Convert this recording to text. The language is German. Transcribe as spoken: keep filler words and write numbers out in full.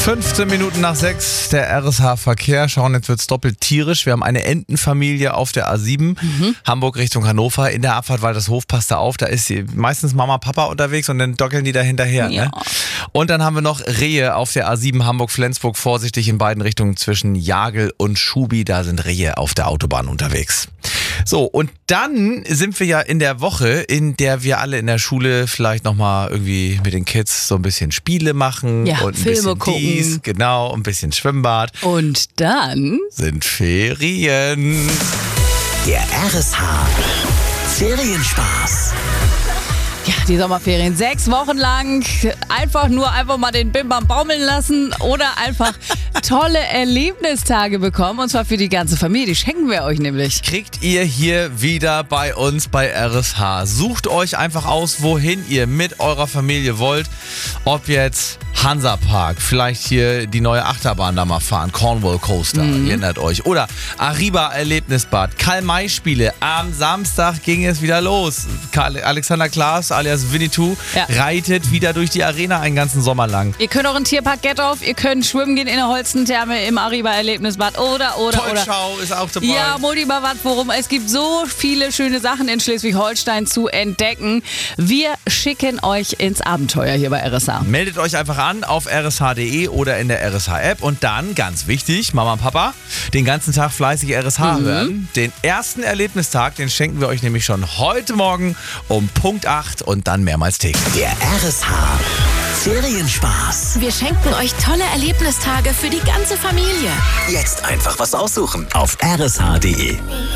fünfzehn Minuten nach sechs, der R S H-Verkehr. Schauen, jetzt wird's doppelt tierisch. Wir haben eine Entenfamilie auf der A sieben, mhm. Hamburg Richtung Hannover. In der Abfahrt Waldeshof, passt da auf, da ist meistens Mama, Papa unterwegs und dann dockeln die da hinterher. Ja. Ne? Und dann haben wir noch Rehe auf der A sieben Hamburg-Flensburg. Vorsichtig in beiden Richtungen zwischen Jagel und Schubi. Da sind Rehe auf der Autobahn unterwegs. So, und dann sind wir ja in der Woche, in der wir alle in der Schule vielleicht nochmal irgendwie mit den Kids so ein bisschen Spiele machen. Ja, und ein Filme bisschen gucken. Dies, genau, ein bisschen Schwimmbad. Und dann Sind Ferien. Der R S H Ferienspaß. Ja, die Sommerferien. Sechs Wochen lang einfach nur einfach mal den Bimbam baumeln lassen oder einfach tolle Erlebnistage bekommen. Und zwar für die ganze Familie. Die schenken wir euch nämlich. Kriegt ihr hier wieder bei uns bei R S H. Sucht euch einfach aus, wohin ihr mit eurer Familie wollt. Ob jetzt Hansapark, vielleicht hier die neue Achterbahn da mal fahren, Cornwall Coaster, mhm. ihr erinnert euch. Oder Arriba Erlebnisbad, Karl-May-Spiele. Am Samstag ging es wieder los. Karl Alexander Klaas alias Winnetou Ja. reitet wieder durch die Arena einen ganzen Sommer lang. Ihr könnt auch in Tierpark Gettorf, ihr könnt schwimmen gehen in der Holzentherme im Arriba Erlebnisbad oder, oder, oder. Tollschau ist auch dabei. Ja, Multibavat-Forum. Es gibt so viele schöne Sachen in Schleswig-Holstein zu entdecken. Wir schicken euch ins Abenteuer hier bei R S H. Meldet euch einfach an auf r s h punkt d e oder in der R S H-App und dann, ganz wichtig, Mama und Papa, den ganzen Tag fleißig R S H Mhm. hören. Den ersten Erlebnistag, den schenken wir euch nämlich schon heute Morgen um Punkt acht und dann mehrmals täglich. Der R S H Ferienspaß. Wir schenken euch tolle Erlebnistage für die ganze Familie. Jetzt einfach was aussuchen auf r s h punkt d e.